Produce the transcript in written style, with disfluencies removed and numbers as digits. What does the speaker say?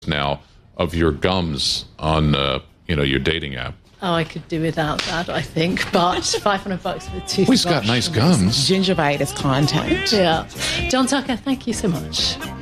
now of your gums on your dating app. Oh, I could do without that, I think. But $500 for the toothbrush. Well, he's got nice gums. Gingivitis content. Yeah. John Tucker, thank you so much.